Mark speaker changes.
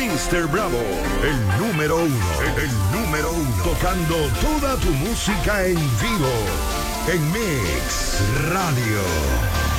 Speaker 1: Mr. Bravo, el número uno, el número uno, tocando toda tu música en vivo, en Mix Radio.